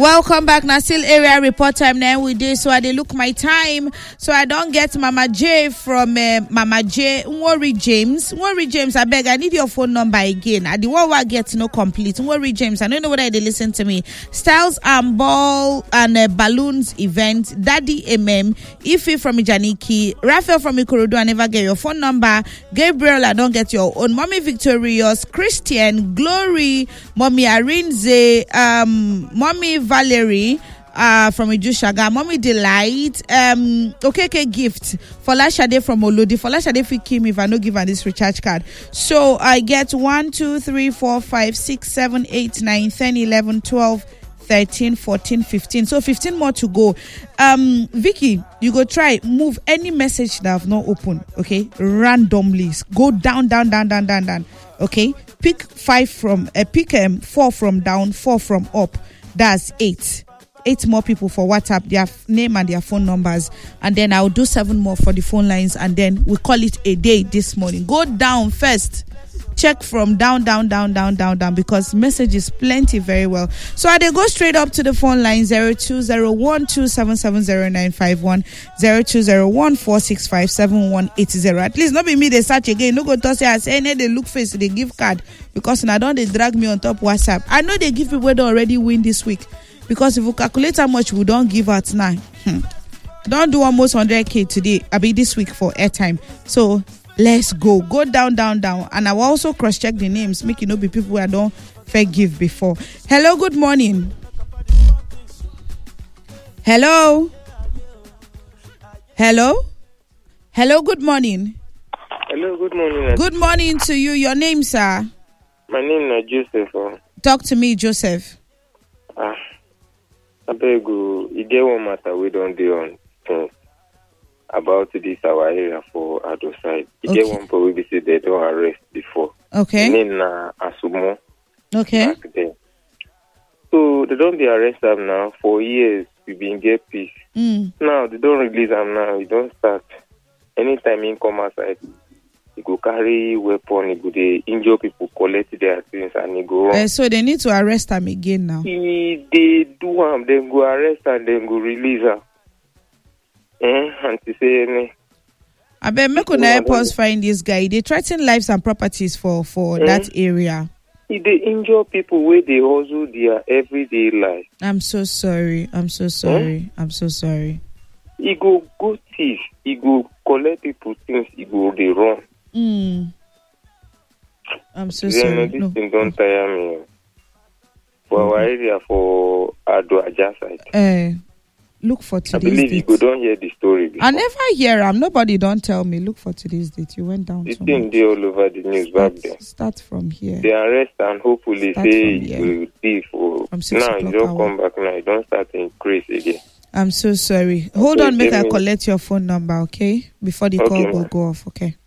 Welcome back. Now still area report time now with this. So I dey look my time. So I don't get Mama J from Mama J. Worry James, I beg. I need your phone number again. I the one I get no complete. Worry James. I don't know whether they listen to me. Styles and Ball and Balloons event. Daddy Ife from Ijaniki. Raphael from Ikorodu. I never get your phone number. Gabriel, I don't get your own. Mommy Victorious, Christian, Glory, Mommy Arinze, Mommy Valerie from Ijushaga, Mommy Delight, okay gift for Lashade from Olodi. For Lashade fi Kim if I no give her this recharge card. So I get 1, 2, 3, 4, 5, 6, 7, 8, 9, 10, 11, 12, 13, 14, 15. So 15 more to go. Vicky, you go try move any message that I've not opened, okay? Randomly. Go down. Okay? Pick 5 from pick 4 from down, 4 from up. That's 8. 8 more people for WhatsApp, their name and their phone numbers. And then I'll do 7 more for the phone lines. And then we call it a day this morning. Go down first. Check from down because message is plenty very well. So I go straight up to the phone line 020127709151 0201465780. At least not be me they search again. No go to say I say they look face they give card because now don't they drag me on top WhatsApp. I know they give people that already win this week because if we calculate how much we don't give out now, don't do almost 100k today. I be this week for airtime. So let's go down and I will also cross check the names make be people I don't forgive before. Hello, good morning. Hello, good morning. Hello, good morning. Good morning to you. Your name, sir? My name is Joseph. Talk to me, Joseph. I beg you get one matter we don't do on about this our area for Ado side. You get one people we say they don't arrest before. Okay. And then Asumo. Okay. Back then. So they don't be arrested now for years. We been get peace. Now they don't release them now. You don't start. Anytime in come outside, you go carry weapon, you go they injure people, collect their things, and you go wrong. So they need to arrest them again now. They do them, then go arrest and then go release them. And to say any. I bet make una help us find this guy. They threaten lives and properties for that area. They injure people where they hustle their everyday life. I'm so sorry. He go thief. He go collect people things. He go they run. I'm so sorry. This thing don't tire me. For our area for Ado Aja side. Look for today's I believe date. you don't hear the story before. I never hear him. Nobody don't tell me. Look for today's date. You went down. This thing they all over the news back then. Start from here. They arrest and hopefully say you thief. Now you don't come back now. You don't start to increase again. I'm so sorry. Hold on, make I collect your phone number, okay? Before the call will go off, okay?